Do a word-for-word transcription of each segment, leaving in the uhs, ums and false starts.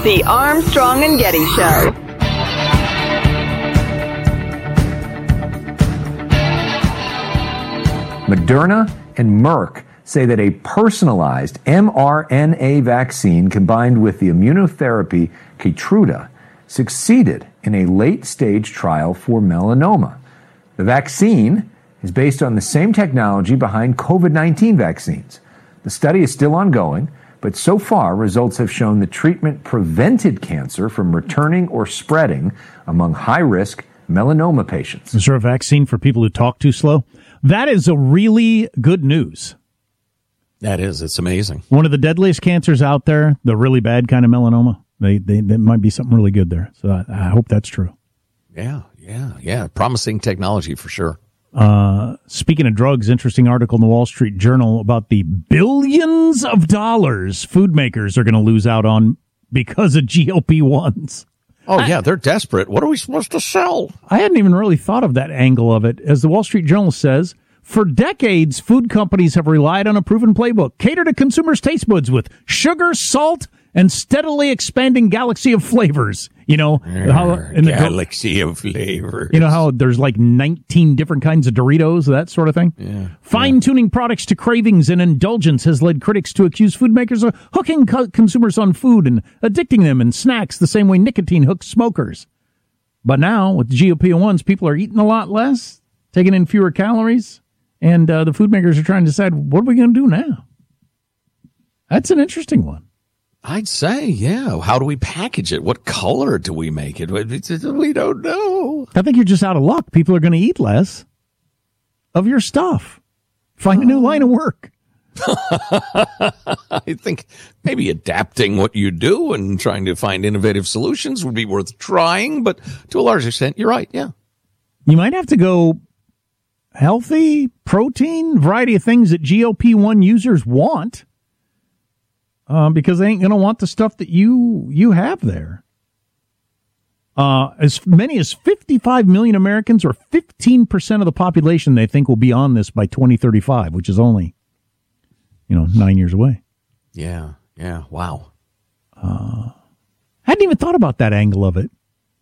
The Armstrong and Getty Show. Moderna and Merck say that a personalized mRNA vaccine combined with the immunotherapy Keytruda succeeded in a late-stage trial for melanoma. The vaccine is based on the same technology behind COVID nineteen vaccines. The study is still ongoing, but so far results have shown the treatment prevented cancer from returning or spreading among high-risk melanoma patients. Is there a vaccine for people who talk too slow? That is a really good news. That is. It's amazing. One of the deadliest cancers out there, the really bad kind of melanoma, they, they, there might be something really good there. So I, I hope that's true. Yeah, yeah, yeah. Promising technology for sure. Uh, speaking of drugs, interesting article in the Wall Street Journal about the billions of dollars food makers are going to lose out on because of G L P ones. Oh, yeah, they're desperate. What are we supposed to sell? I hadn't even really thought of that angle of it. As the Wall Street Journal says, for decades, food companies have relied on a proven playbook, cater to consumers' taste buds with sugar, salt, and steadily expanding galaxy of flavors. You know, how in the galaxy of flavors. You know how there's like nineteen different kinds of Doritos, that sort of thing? Yeah. Fine-tuning yeah. products to cravings and indulgence has led critics to accuse food makers of hooking co- consumers on food and addicting them in snacks the same way nicotine hooks smokers. But now, with G L P ones, people are eating a lot less, taking in fewer calories, and uh, the food makers are trying to decide, what are we going to do now? That's an interesting one. I'd say, yeah. How do we package it? What color do we make it? We don't know. I think you're just out of luck. People are going to eat less of your stuff. Find a new line of work. I think maybe adapting what you do and trying to find innovative solutions would be worth trying, but to a large extent, you're right, yeah. You might have to go healthy, protein, variety of things that G L P one users want. Uh, because they ain't going to want the stuff that you you have there. Uh, as many as fifty-five million Americans, or fifteen percent of the population, they think will be on this by twenty thirty-five, which is only, you know, nine years away. Yeah, yeah, wow. Uh, hadn't even thought about that angle of it.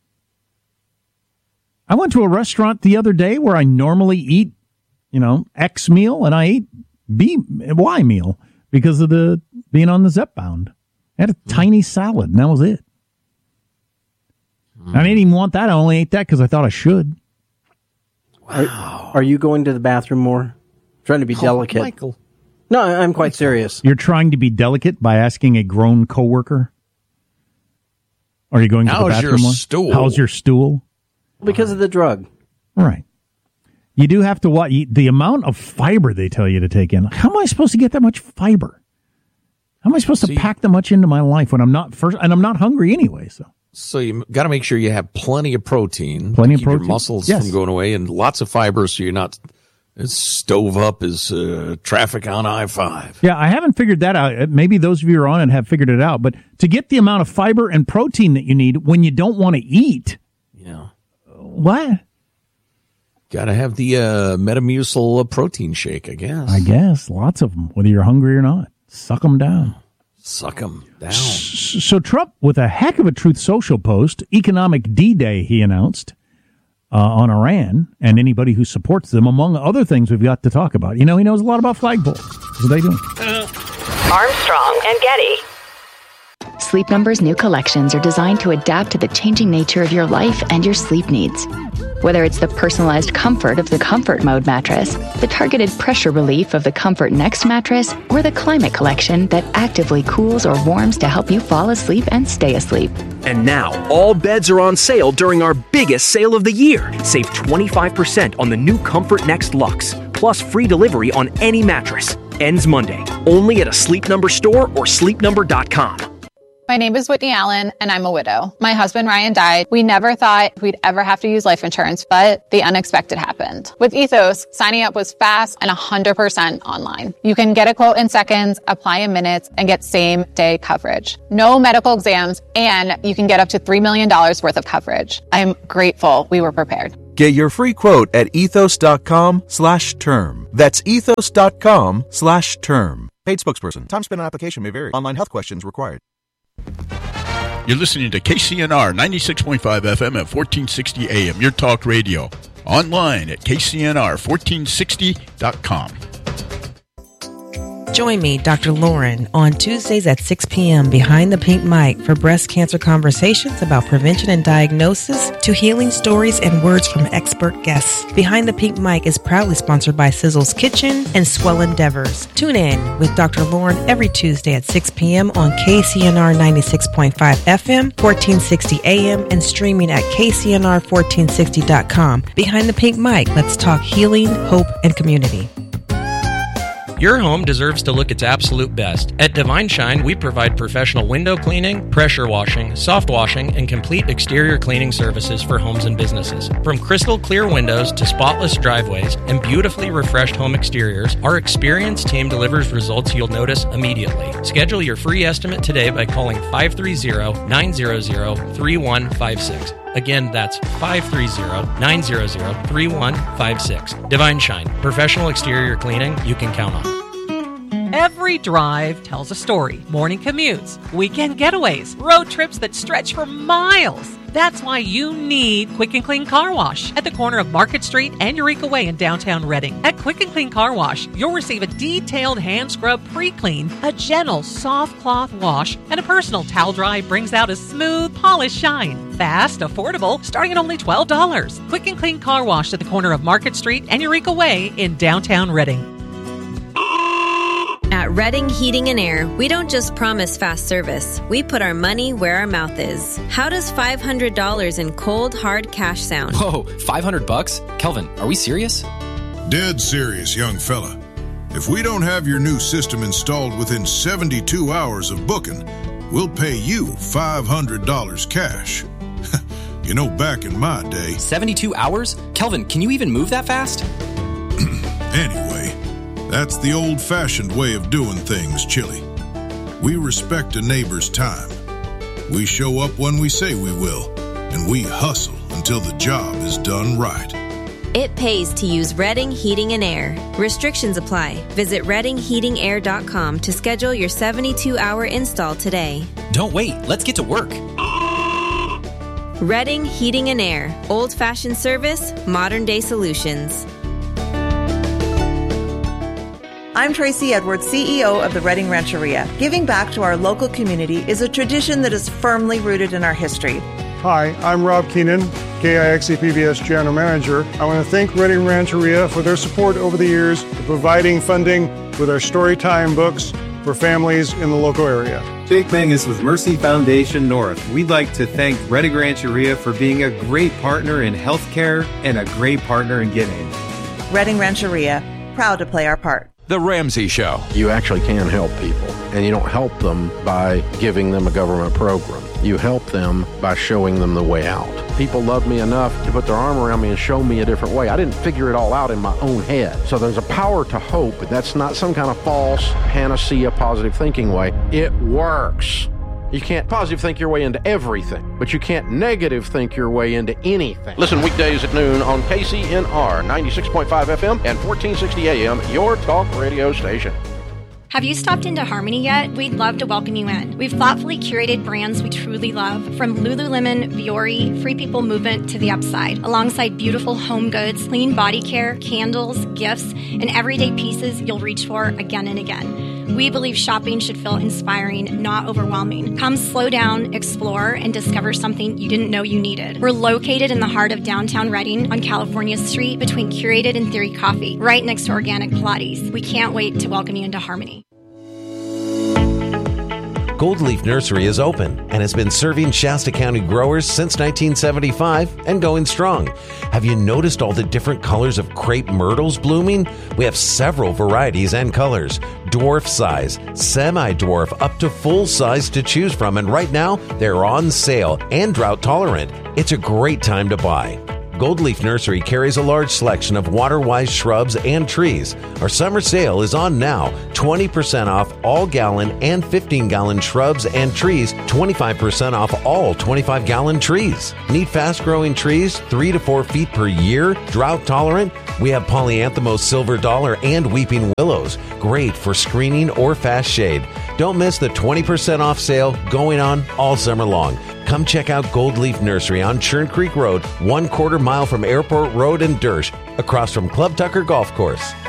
I went to a restaurant the other day where I normally eat, you know, X meal, and I ate B, Y meal because of the being on the Zepbound. I had a mm. tiny salad, and that was it. Mm. I didn't even want that. I only ate that because I thought I should. Wow. Are, are you going to the bathroom more? Trying to be oh, delicate. Michael. No, I'm quite serious. You're trying to be delicate by asking a grown coworker? Are you going to How's the bathroom your more? stool? How's your stool? Because of the drug. Right. You do have to watch the amount of fiber they tell you to take in. How am I supposed to get that much fiber? How am I supposed so to you, pack that much into my life when I'm not first, and I'm not hungry anyway? So, so you got to make sure you have plenty of protein, plenty to of keep protein, your muscles yes. from going away, and lots of fiber, so you're not as stove up as uh, traffic on I five. Yeah, I haven't figured that out. Maybe those of you who are on it have figured it out. But to get the amount of fiber and protein that you need when you don't want to eat, yeah, what? Got to have the uh, Metamucil protein shake, I guess. I guess lots of them, whether you're hungry or not. Suck them down. Suck them down. So Trump, with a heck of a Truth Social post, economic D-Day, he announced, uh, on Iran and anybody who supports them, among other things we've got to talk about. You know, he knows a lot about flagpoles. What are they doing? Armstrong and Getty. Sleep Number's new collections are designed to adapt to the changing nature of your life and your sleep needs. Whether it's the personalized comfort of the Comfort Mode mattress, the targeted pressure relief of the Comfort Next mattress, or the Climate Collection that actively cools or warms to help you fall asleep and stay asleep. And now, all beds are on sale during our biggest sale of the year. Save twenty-five percent on the new Comfort Next Luxe, plus free delivery on any mattress. Ends Monday, only at a Sleep Number store or sleep number dot com. My name is Whitney Allen, and I'm a widow. My husband, Ryan, died. We never thought we'd ever have to use life insurance, but the unexpected happened. With Ethos, signing up was fast and one hundred percent online. You can get a quote in seconds, apply in minutes, and get same-day coverage. No medical exams, and you can get up to three million dollars worth of coverage. I'm grateful we were prepared. Get your free quote at ethos.com slash term. That's ethos.com slash term. Paid spokesperson. Time spent on application may vary. Online health questions required. You're listening to K C N R ninety-six point five F M at fourteen sixty A M, your talk radio. Online at K C N R fourteen sixty dot com. Join me, Doctor Lauren, on Tuesdays at six p.m. behind the pink mic for breast cancer conversations about prevention and diagnosis to healing stories and words from expert guests. Behind the Pink Mic is proudly sponsored by Sizzle's Kitchen and Swell Endeavors. Tune in with Doctor Lauren every Tuesday at six p.m. on K C N R ninety-six point five F M, fourteen sixty A M, and streaming at K C N R fourteen sixty dot com. Behind the Pink Mic, let's talk healing, hope, and community. Your home deserves to look its absolute best. At Divine Shine, we provide professional window cleaning, pressure washing, soft washing, and complete exterior cleaning services for homes and businesses. From crystal clear windows to spotless driveways and beautifully refreshed home exteriors, our experienced team delivers results you'll notice immediately. Schedule your free estimate today by calling five three zero, nine zero zero, three one five six. Again, that's five three zero, nine zero zero, three one five six. Divine Shine, professional exterior cleaning you can count on. Every drive tells a story. Morning commutes, weekend getaways, road trips that stretch for miles. That's why you need Quick and Clean Car Wash at the corner of Market Street and Eureka Way in downtown Reading. At Quick and Clean Car Wash, you'll receive a detailed hand scrub pre-clean, a gentle soft cloth wash, and a personal towel dry brings out a smooth, polished shine. Fast, affordable, starting at only twelve dollars. Quick and Clean Car Wash at the corner of Market Street and Eureka Way in downtown Reading. At Reading Heating and Air, we don't just promise fast service. We put our money where our mouth is. How does five hundred dollars in cold, hard cash sound? Whoa, five hundred bucks? Kelvin, are we serious? Dead serious, young fella. If we don't have your new system installed within seventy-two hours of booking, we'll pay you five hundred dollars cash. You know, back in my day... seventy-two hours? Kelvin, can you even move that fast? Anyway... That's the old-fashioned way of doing things, Chili. We respect a neighbor's time. We show up when we say we will, and we hustle until the job is done right. It pays to use Reading Heating and Air. Restrictions apply. Visit reading heating air dot com to schedule your seventy-two hour install today. Don't wait. Let's get to work. Reading Heating and Air. Old-fashioned service, modern-day solutions. I'm Tracy Edwards, C E O of the Reading Rancheria. Giving back to our local community is a tradition that is firmly rooted in our history. Hi, I'm Rob Keenan, K I X E P B S General Manager. I want to thank Reading Rancheria for their support over the years, providing funding with our Storytime books for families in the local area. Jake Mangus with Mercy Foundation North. We'd like to thank Reading Rancheria for being a great partner in healthcare and a great partner in giving. Reading Rancheria, proud to play our part. The Ramsey Show. You actually can help people, and you don't help them by giving them a government program. You help them by showing them the way out. People love me enough to put their arm around me and show me a different way. I didn't figure it all out in my own head. So there's a power to hope, but that's not some kind of false panacea positive thinking way. It works. You can't positive think your way into everything, but you can't negative think your way into anything. Listen weekdays at noon on K C N R ninety-six point five F M and fourteen sixty A M, your talk radio station. Have you stopped into Harmony yet? We'd love to welcome you in. We've thoughtfully curated brands we truly love, from Lululemon, Viore, Free People Movement to The Upside, alongside beautiful home goods, clean body care, candles, gifts, and everyday pieces you'll reach for again and again. We believe shopping should feel inspiring, not overwhelming. Come slow down, explore, and discover something you didn't know you needed. We're located in the heart of downtown Reading on California Street between Curated and Theory Coffee, right next to Organic Pilates. We can't wait to welcome you into Harmony. Gold Leaf Nursery is open and has been serving Shasta County growers since nineteen seventy-five and going strong. Have you noticed all the different colors of crepe myrtles blooming? We have several varieties and colors, dwarf size, semi-dwarf, up to full size to choose from, and right now they're on sale and drought tolerant. It's a great time to buy. Gold Leaf Nursery carries a large selection of water-wise shrubs and trees. Our summer sale is on now. twenty percent off all gallon and fifteen gallon shrubs and trees. twenty-five percent off all twenty-five gallon trees. Need fast-growing trees, three to four feet per year, drought tolerant? We have Polyanthemos silver dollar and weeping willows. Great for screening or fast shade. Don't miss the twenty percent off sale going on all summer long. Come check out Gold Leaf Nursery on Churn Creek Road, one quarter mile from Airport Road in Dersh, across from Club Tucker Golf Course.